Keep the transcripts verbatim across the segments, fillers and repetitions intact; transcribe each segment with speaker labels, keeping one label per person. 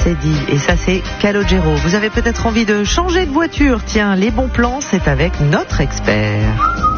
Speaker 1: c'est dit. Et ça, c'est Calogero. Vous avez peut-être envie de changer de voiture. Tiens, les bons plans, c'est avec notre expert.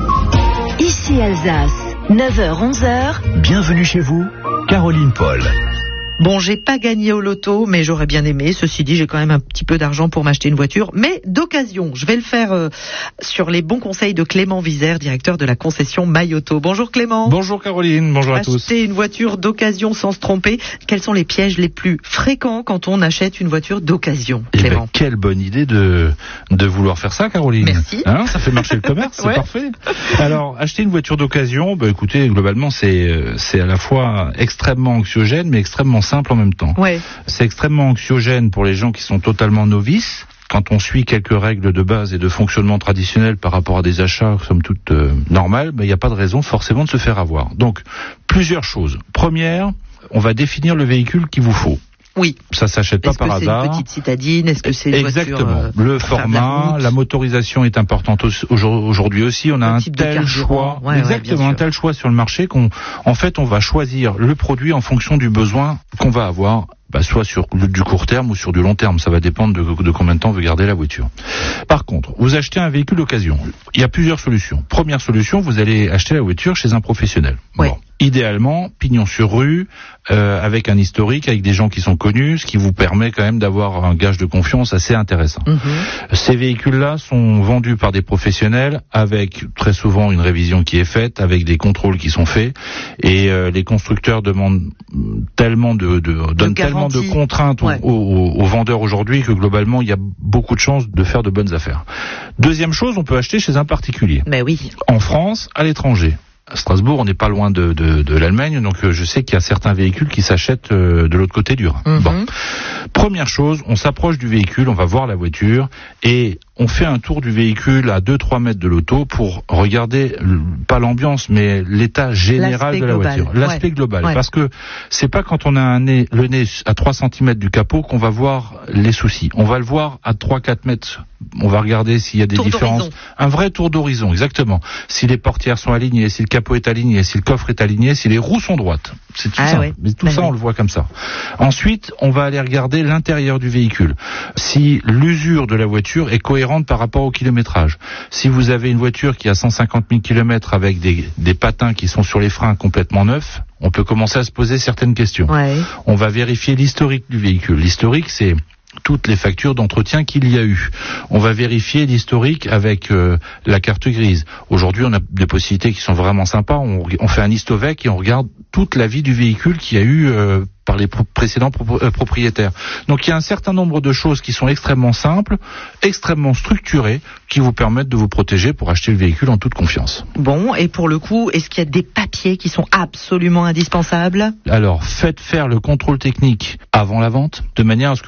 Speaker 2: Ici Alsace, neuf heures onze heures.
Speaker 3: Bienvenue chez vous, Caroline Paul.
Speaker 1: Bon, j'ai pas gagné au loto, mais j'aurais bien aimé. Ceci dit, j'ai quand même un petit peu d'argent pour m'acheter une voiture, mais d'occasion. Je vais le faire euh, sur les bons conseils de Clément Vizère, directeur de la concession Mayoto. Bonjour Clément.
Speaker 4: Bonjour Caroline, bonjour à tous.
Speaker 1: Acheter une voiture d'occasion sans se tromper. Quels sont les pièges les plus fréquents quand on achète une voiture d'occasion, Clément?
Speaker 4: Eh ben, quelle bonne idée de de vouloir faire ça, Caroline.
Speaker 1: Merci.
Speaker 4: Hein, ça fait marcher le commerce, c'est
Speaker 1: Ouais.
Speaker 4: parfait. Alors, acheter une voiture d'occasion, bah, écoutez, globalement, c'est c'est à la fois extrêmement anxiogène, mais extrêmement simple en même temps.
Speaker 1: Ouais.
Speaker 4: C'est extrêmement anxiogène pour les gens qui sont totalement novices. Quand on suit quelques règles de base et de fonctionnement traditionnel par rapport à des achats, somme toute euh, normales, il n'y a pas de raison forcément de se faire avoir. Donc, plusieurs choses. Première, on va définir le véhicule qu'il vous faut.
Speaker 1: Oui.
Speaker 4: Ça s'achète pas
Speaker 1: Est-ce
Speaker 4: par
Speaker 1: que c'est
Speaker 4: hasard.
Speaker 1: une petite citadine? Est-ce que c'est une
Speaker 4: Exactement.
Speaker 1: voiture euh,
Speaker 4: Le
Speaker 1: pour faire de la
Speaker 4: format,
Speaker 1: route?
Speaker 4: la motorisation est importante au- aujourd'hui aussi. On a
Speaker 1: Le
Speaker 4: un
Speaker 1: type de
Speaker 4: tel
Speaker 1: carburant.
Speaker 4: choix,
Speaker 1: Ouais, ouais, bien
Speaker 4: exactement,
Speaker 1: sûr.
Speaker 4: un tel choix sur le marché qu'on, en fait, on va choisir le produit en fonction du besoin qu'on va avoir. Bah, soit sur du court terme ou sur du long terme, ça va dépendre de, de combien de temps on veut garder la voiture. Par contre, vous achetez un véhicule d'occasion. Il y a plusieurs solutions. Première solution, vous allez acheter la voiture chez un professionnel.
Speaker 1: Ouais.
Speaker 4: Bon. Idéalement, pignon sur rue, euh, avec un historique, avec des gens qui sont connus, ce qui vous permet quand même d'avoir un gage de confiance assez intéressant.
Speaker 1: Mhm.
Speaker 4: Ces véhicules-là sont vendus par des professionnels avec très souvent une révision qui est faite, avec des contrôles qui sont faits, et euh, les constructeurs demandent tellement de, de donnent tellement de
Speaker 1: garantie.
Speaker 4: contraintes aux,
Speaker 1: Ouais.
Speaker 4: aux, aux vendeurs aujourd'hui que globalement il y a beaucoup de chances de faire de bonnes affaires. Deuxième chose, on peut acheter chez un particulier.
Speaker 1: Mais oui.
Speaker 4: En France, à l'étranger. À Strasbourg, on n'est pas loin de, de, de l'Allemagne, donc euh, je sais qu'il y a certains véhicules qui s'achètent euh, de l'autre côté du Rhin.
Speaker 1: Mhm.
Speaker 4: Bon. Première chose, on s'approche du véhicule, on va voir la voiture et on fait un tour du véhicule à deux trois mètres de l'auto pour regarder, l- pas l'ambiance, mais l'état général
Speaker 1: L'aspect
Speaker 4: de la
Speaker 1: global.
Speaker 4: voiture. L'aspect
Speaker 1: Ouais.
Speaker 4: global.
Speaker 1: Ouais.
Speaker 4: Parce que c'est pas quand on a un nez, le nez à trois centimètres du capot qu'on va voir les soucis. On va le voir à trois quatre mètres. On va regarder s'il y a des
Speaker 1: Tour
Speaker 4: différences.
Speaker 1: d'horizon.
Speaker 4: Un vrai tour d'horizon, exactement. Si les portières sont alignées, si le capot est aligné, si le coffre est aligné, si les roues sont droites. C'est tout
Speaker 1: Ah
Speaker 4: ça.
Speaker 1: ouais.
Speaker 4: Mais tout
Speaker 1: Ben
Speaker 4: ça,
Speaker 1: oui.
Speaker 4: on le voit comme ça. Ensuite, on va aller regarder l'intérieur du véhicule. Si l'usure de la voiture est cohérente par rapport au kilométrage. Si vous avez une voiture qui a cent cinquante mille kilomètres avec des, des patins qui sont sur les freins complètement neufs, on peut commencer à se poser certaines questions.
Speaker 1: Ouais.
Speaker 4: On va vérifier l'historique du véhicule. L'historique, c'est toutes les factures d'entretien qu'il y a eu. On va vérifier l'historique avec euh, la carte grise. Aujourd'hui, on a des possibilités qui sont vraiment sympas. On, on fait un histovec et on regarde toute la vie du véhicule qu'il y a eu euh, par les pro- précédents pro- euh, propriétaires. Donc il y a un certain nombre de choses qui sont extrêmement simples, extrêmement structurées, qui vous permettent de vous protéger pour acheter le véhicule en toute confiance.
Speaker 1: Bon, et pour le coup, est-ce qu'il y a des papiers qui sont absolument indispensables?
Speaker 4: Alors, faites faire le contrôle technique avant la vente, de manière à ce que